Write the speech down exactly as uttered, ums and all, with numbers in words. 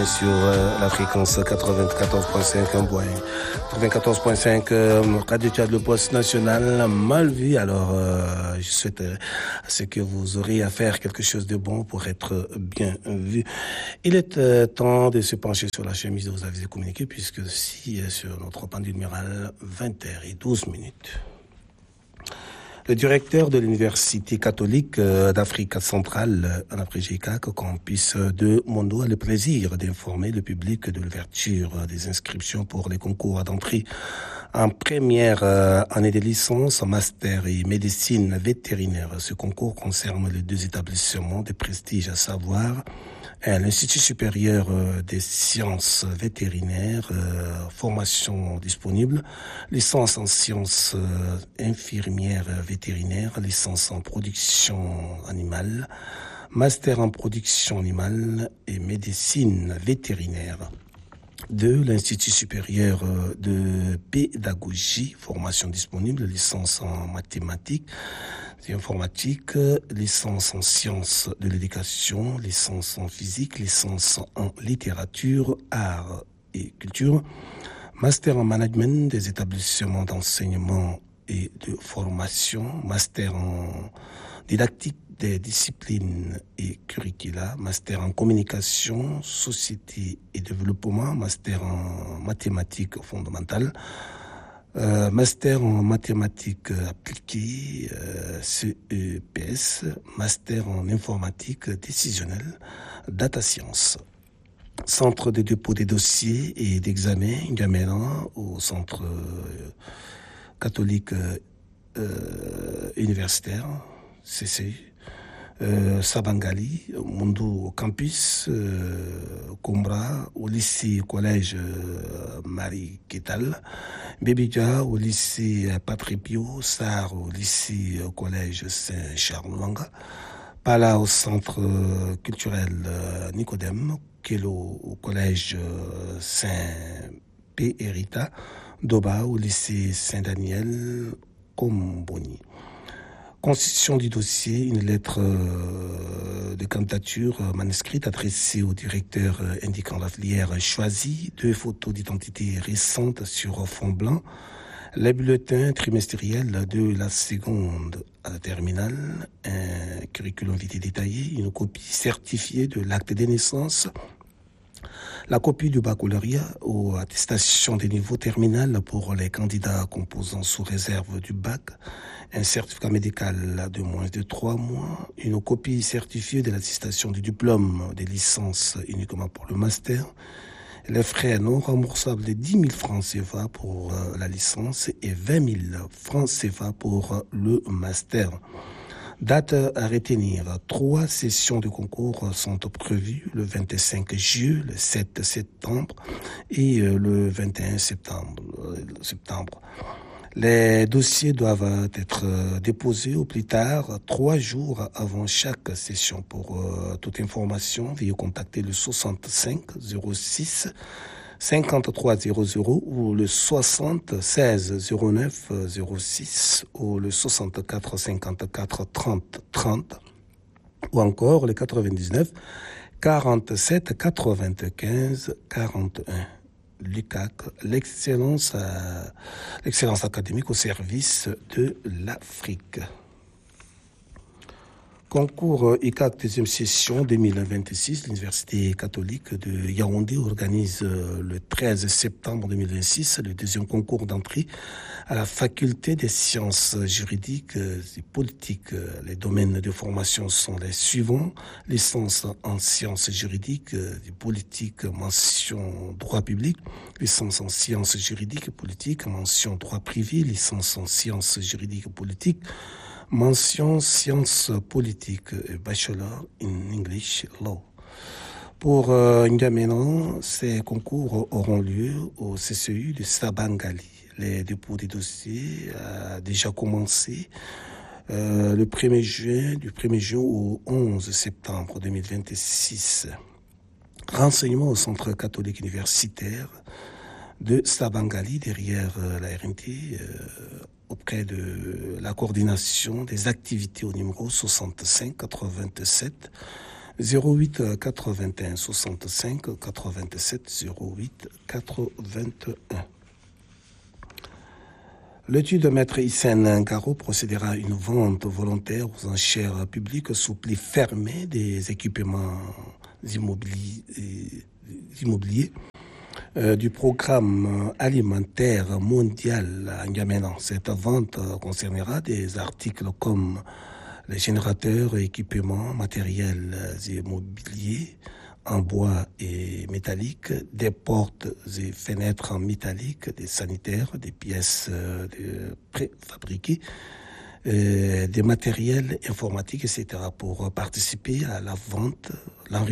sur euh, la fréquence quatre-vingt-quatorze point cinq, quatre-vingt-quatorze point cinq euh, Radio Tchad, le poste national mal vu. Alors, euh, je souhaite euh, à ce que vous aurez à faire quelque chose de bon pour être bien vu. Il est euh, temps de se pencher sur la chemise de vos avis et communiqués, puisque si euh, sur notre pendule murale, vingt heures douze minutes. Le directeur de l'Université catholique d'Afrique centrale, en Afrique G I C A C, campus de Mondo, a le plaisir d'informer le public de l'ouverture des inscriptions pour les concours d'entrée en première année de licence, master et médecine vétérinaire. Ce concours concerne les deux établissements de prestige, à savoir l'Institut supérieur des sciences vétérinaires, euh, formation disponible, licence en sciences euh, infirmières vétérinaires, licence en production animale, master en production animale et médecine vétérinaire. De l'Institut supérieur de pédagogie, formation disponible, licence en mathématiques et informatique, licence en sciences de l'éducation, licence en physique, licence en littérature, arts et culture, master en management des établissements d'enseignement et de formation, master en didactique des disciplines et curricula, master en communication, société et développement, master en mathématiques fondamentales, euh, master en mathématiques appliquées, euh, C E P S, master en informatique décisionnelle, data science. Centre de dépôt des dossiers et d'examen, N'Djamena, au centre euh, catholique euh, universitaire, C C U. Euh, Sabangali, Mondo Campus, euh, Combra, au lycée collège euh, Marie Kétal, Bébidja au lycée Patrick Pio, Sar au lycée euh, collège Saint-Charles-Langa, Pala au centre euh, culturel euh, Nicodème, Kelo au collège euh, Saint-P. Doba au lycée Saint-Daniel, Comboni. Constitution du dossier, une lettre euh, de candidature euh, manuscrite adressée au directeur euh, indiquant la filière choisie, deux photos d'identité récentes sur fond blanc, les bulletins trimestriels de la seconde à la terminale, un curriculum vitae détaillé, une copie certifiée de l'acte de naissance, la copie du baccalauréat ou attestation des niveaux terminal pour les candidats composant sous réserve du bac, un certificat médical de moins de trois mois, une copie certifiée de l'attestation du diplôme des licences uniquement pour le master, les frais non remboursables de dix mille francs C F A pour la licence et vingt mille francs C F A pour le master. Date à retenir, trois sessions de concours sont prévues le vingt-cinq juillet, le sept septembre et le vingt et un septembre. Les dossiers doivent être déposés au plus tard trois jours avant chaque session. Pour euh, toute information, veuillez contacter le soixante-cinq zéro six cinquante-trois zéro zéro ou le soixante seize zéro neuf zéro six ou le soixante-quatre cinquante-quatre trente trente ou encore le quatre-vingt-dix-neuf quarante-sept quatre-vingt-quinze quarante-et-un. L'U C A C, l'excellence, euh, l'excellence académique au service de l'Afrique. Concours I C A C deuxième session deux mille vingt-six, l'Université catholique de Yaoundé organise le treize septembre deux mille vingt-six le deuxième concours d'entrée à la faculté des sciences juridiques et politiques. Les domaines de formation sont les suivants: licence en sciences juridiques et politiques, mention droit public; licence en sciences juridiques et politiques, mention droit privé; licence en sciences juridiques et politiques, mention sciences politiques et bachelor in English Law. Pour euh, N'Djamena, ces concours auront lieu au C C U de Sabangali. Les dépôts des dossiers ont déjà commencé euh, le premier juin, du premier juin au onze septembre deux mille vingt-six. Renseignements au centre catholique universitaire de Sabangali, derrière euh, la R N T, euh, auprès de la coordination des activités au numéro soixante-cinq quatre-vingt-sept zéro huit quatre-vingt-un soixante-cinq quatre-vingt-sept zéro huit quatre-vingt-un. L'étude de Maître Hissène Garo procédera à une vente volontaire aux enchères publiques sous pli fermé des équipements immobiliers, immobiliers euh, du programme alimentaire mondial en N'Djamena. Cette vente concernera des articles comme les générateurs, équipements, matériels immobiliers en bois et métallique, des portes et fenêtres en métallique, des sanitaires, des pièces préfabriquées, euh, des matériels informatiques, et cetera pour participer à la vente, l'enregistrement